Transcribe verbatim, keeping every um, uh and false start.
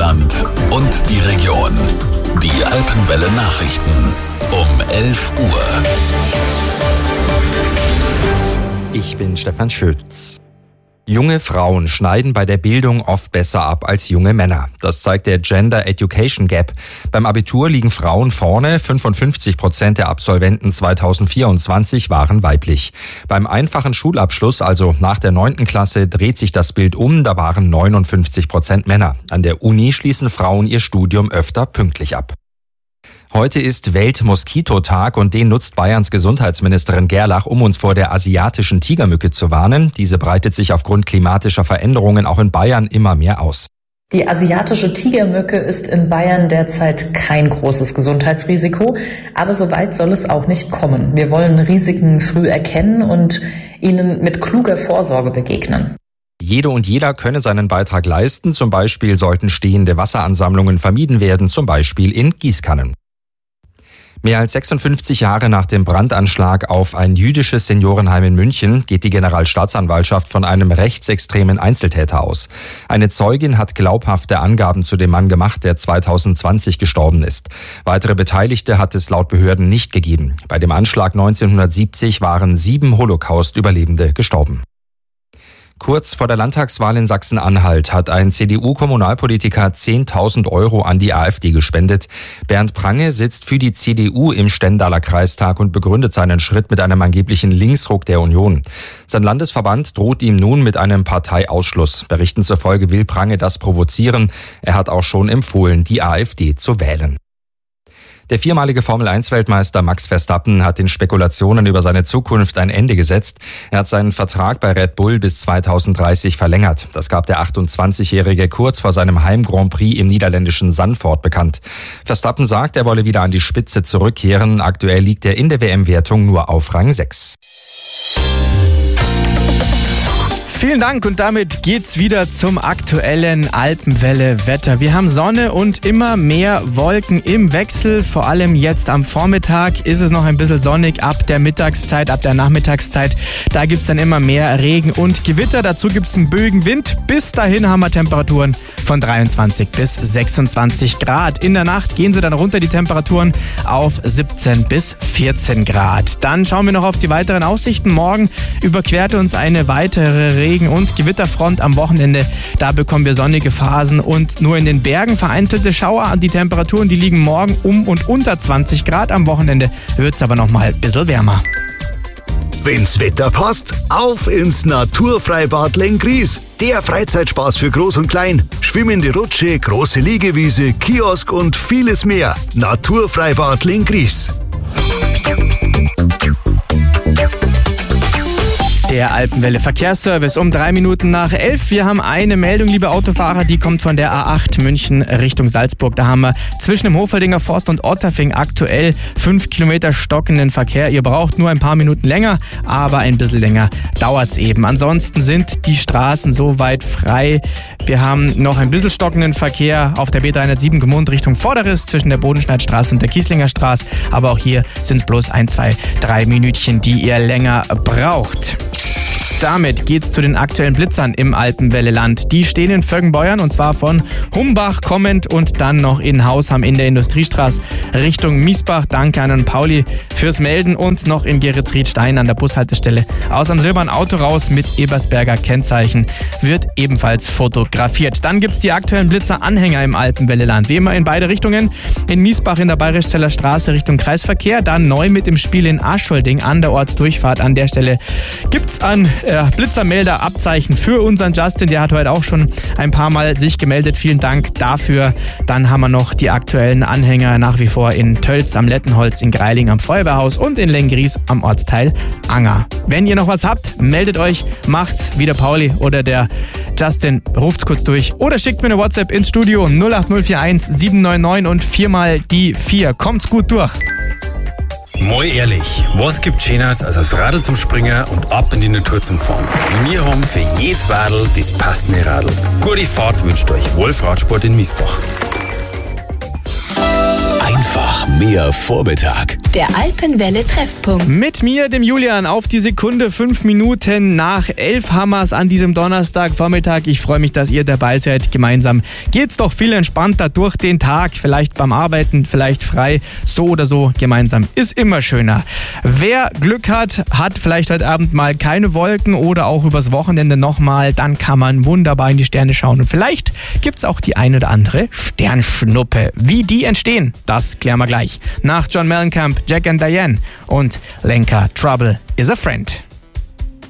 Land und die Region. Die Alpenwelle Nachrichten um elf Uhr. Ich bin Stefan Schütz. Junge Frauen schneiden bei der Bildung oft besser ab als junge Männer. Das zeigt der Gender Education Gap. Beim Abitur liegen Frauen vorne. fünfundfünfzig Prozent der Absolventen zweitausendvierundzwanzig waren weiblich. Beim einfachen Schulabschluss, also nach der neunten Klasse, dreht sich das Bild um. Da waren neunundfünfzig Prozent Männer. An der Uni schließen Frauen ihr Studium öfter pünktlich ab. Heute ist Weltmoskitotag und den nutzt Bayerns Gesundheitsministerin Gerlach, um uns vor der asiatischen Tigermücke zu warnen. Diese breitet sich aufgrund klimatischer Veränderungen auch in Bayern immer mehr aus. Die asiatische Tigermücke ist in Bayern derzeit kein großes Gesundheitsrisiko, aber so weit soll es auch nicht kommen. Wir wollen Risiken früh erkennen und ihnen mit kluger Vorsorge begegnen. Jede und jeder könne seinen Beitrag leisten. Zum Beispiel sollten stehende Wasseransammlungen vermieden werden, zum Beispiel in Gießkannen. Mehr als sechsundfünfzig Jahre nach dem Brandanschlag auf ein jüdisches Seniorenheim in München geht die Generalstaatsanwaltschaft von einem rechtsextremen Einzeltäter aus. Eine Zeugin hat glaubhafte Angaben zu dem Mann gemacht, der zweitausendzwanzig gestorben ist. Weitere Beteiligte hat es laut Behörden nicht gegeben. Bei dem Anschlag neunzehnhundertsiebzig waren sieben Holocaust-Überlebende gestorben. Kurz vor der Landtagswahl in Sachsen-Anhalt hat ein C D U-Kommunalpolitiker zehntausend Euro an die AfD gespendet. Bernd Prange sitzt für die C D U im Stendaler Kreistag und begründet seinen Schritt mit einem angeblichen Linksruck der Union. Sein Landesverband droht ihm nun mit einem Parteiausschluss. Berichten zufolge will Prange das provozieren. Er hat auch schon empfohlen, die AfD zu wählen. Der viermalige Formel eins Weltmeister Max Verstappen hat den Spekulationen über seine Zukunft ein Ende gesetzt. Er hat seinen Vertrag bei Red Bull bis zweitausenddreißig verlängert. Das gab der achtundzwanzigjährige kurz vor seinem Heim-Grand Prix im niederländischen Zandvoort bekannt. Verstappen sagt, er wolle wieder an die Spitze zurückkehren. Aktuell liegt er in der W M-Wertung nur auf Rang sechs. Vielen Dank und damit geht's wieder zum aktuellen Alpenwelle-Wetter. Wir haben Sonne und immer mehr Wolken im Wechsel. Vor allem jetzt am Vormittag ist es noch ein bisschen sonnig. Ab der Mittagszeit, ab der Nachmittagszeit, da gibt's dann immer mehr Regen und Gewitter. Dazu gibt's einen böigen Wind. Bis dahin haben wir Temperaturen von dreiundzwanzig bis sechsundzwanzig Grad. In der Nacht gehen sie dann runter, die Temperaturen auf siebzehn bis vierzehn Grad. Dann schauen wir noch auf die weiteren Aussichten. Morgen überquert uns eine weitere Regen- und Gewitterfront am Wochenende. Da bekommen wir sonnige Phasen und nur in den Bergen vereinzelte Schauer. Die Temperaturen, die liegen morgen um und unter zwanzig Grad. Am Wochenende wird es aber noch mal ein bisschen wärmer. Wenn's Wetter passt, auf ins Naturfreibad Lenggries. Der Freizeitspaß für Groß und Klein. Schwimmende Rutsche, große Liegewiese, Kiosk und vieles mehr. Naturfreibad Lenggries. Der Alpenwelle Verkehrsservice um drei Minuten nach elf. Wir haben eine Meldung, liebe Autofahrer, die kommt von der A acht München Richtung Salzburg. Da haben wir zwischen dem Hofeldinger Forst und Otterfing aktuell fünf Kilometer stockenden Verkehr. Ihr braucht nur ein paar Minuten länger, aber ein bisschen länger dauert's eben. Ansonsten sind die Straßen soweit frei. Wir haben noch ein bisschen stockenden Verkehr auf der B dreihundertsieben Gmund Richtung Vorderriss zwischen der Bodenschneidstraße und der Kieslinger Straße. Aber auch hier sind es bloß ein, zwei, drei Minütchen, die ihr länger braucht. Damit geht's zu den aktuellen Blitzern im Alpenwelle-Land. Die stehen in Vöggenbeuern und zwar von Humbach kommend und dann noch in Hausham in der Industriestraße Richtung Miesbach. Danke an Pauli fürs Melden und noch in Geretsried-Stein an der Bushaltestelle aus am silbernen Auto raus mit Ebersberger Kennzeichen wird ebenfalls fotografiert. Dann gibt's die aktuellen Blitzer-Anhänger im Alpenwelle-Land. Wie immer in beide Richtungen. In Miesbach in der Bayerischzeller Straße Richtung Kreisverkehr. Dann neu mit im Spiel in Aschholding an der Ortsdurchfahrt. An der Stelle gibt's an Äh, Blitzermelder Abzeichen für unseren Justin, der hat heute auch schon ein paar Mal sich gemeldet. Vielen Dank dafür. Dann haben wir noch die aktuellen Anhänger nach wie vor in Tölz am Lettenholz, in Greiling am Feuerwehrhaus und in Lenggries am Ortsteil Anger. Wenn ihr noch was habt, meldet euch, macht's wie der Pauli oder der Justin, ruft's kurz durch oder schickt mir eine WhatsApp ins Studio null acht null vier eins sieben neun neun und viermal die vier. Kommt's gut durch. Mal ehrlich, was gibt Schöneres als aufs Radl zum Springen und ab in die Natur zum Fahren? Wir haben für jedes Radl das passende Radl. Gute Fahrt wünscht euch Wolf Radsport in Miesbach. Einfach Mehr Vormittag. Der Alpenwelle Treffpunkt. Mit mir, dem Julian, auf die Sekunde fünf Minuten nach elf Hammers an diesem Donnerstagvormittag. Ich freue mich, dass ihr dabei seid. Gemeinsam geht's doch viel entspannter durch den Tag. Vielleicht beim Arbeiten, vielleicht frei. So oder so gemeinsam ist immer schöner. Wer Glück hat, hat vielleicht heute Abend mal keine Wolken oder auch übers Wochenende nochmal. Dann kann man wunderbar in die Sterne schauen. Und vielleicht gibt's auch die ein oder andere Sternschnuppe. Wie die entstehen, das klären wir gleich. Nach John Mellencamp, Jack and Diane und Lenka, Trouble is a Friend.